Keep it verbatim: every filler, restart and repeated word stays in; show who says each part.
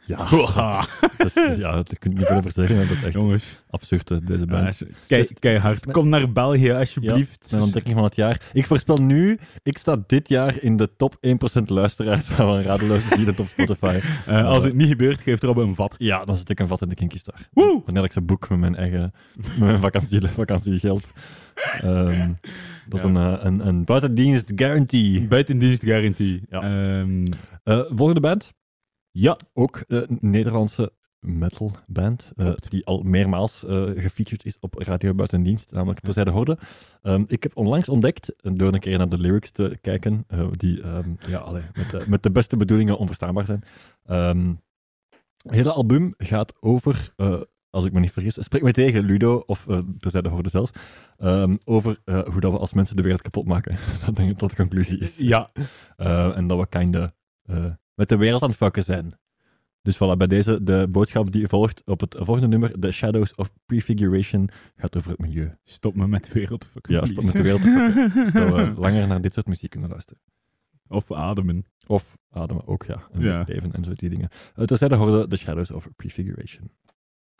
Speaker 1: Ja, dat, is, ja, dat kun je niet verder zeggen. Dat is echt
Speaker 2: Jongens.
Speaker 1: absurd, hè, deze band.
Speaker 2: Ja, kei, keihard. Kom naar België, alsjeblieft.
Speaker 1: Ja, mijn ontdekking van het jaar. Ik voorspel nu, ik sta dit jaar in de top één procent luisteraars van Radeloos Zielen op Spotify.
Speaker 2: Uh, als het niet gebeurt, geeft Robbe een vat.
Speaker 1: Ja, dan zit ik een vat in de Kinky Star.
Speaker 2: Woe!
Speaker 1: Wanneer ik ze boek met mijn eigen met mijn vakantie, vakantiegeld. Um, dat is
Speaker 2: ja.
Speaker 1: een, uh, een, een buitendienst guarantee.
Speaker 2: Buitendienst guarantee.
Speaker 1: Ja.
Speaker 2: Um,
Speaker 1: uh, volgende band.
Speaker 2: Ja.
Speaker 1: Ook een Nederlandse metal band, uh, die al meermaals uh, gefeatured is op Radio Buitendienst, namelijk Terzijde Horde. Um, ik heb onlangs ontdekt, door een keer naar de lyrics te kijken, uh, die um, ja, allee, met, de, met de beste bedoelingen onverstaanbaar zijn. Um, het hele album gaat over, uh, als ik me niet vergis, spreek mij tegen, Ludo, of uh, Terzijde Horde zelfs, um, over uh, hoe dat we als mensen de wereld kapot maken. Dat denk ik dat de conclusie is.
Speaker 2: Ja.
Speaker 1: Uh, en dat we kinda uh, met de wereld aan het fucken zijn. Dus voilà, bij deze, de boodschap die volgt op het volgende nummer, The Shadows of Prefiguration, gaat over het milieu.
Speaker 2: Stop me met de wereld te fucken.
Speaker 1: Ja, stop met de wereld te fucken. Zodat we langer naar dit soort muziek kunnen luisteren.
Speaker 2: Of ademen.
Speaker 1: Of ademen ook, ja. En
Speaker 2: ja.
Speaker 1: leven en zo die dingen. Uh, Terzijde hoorde The Shadows of Prefiguration.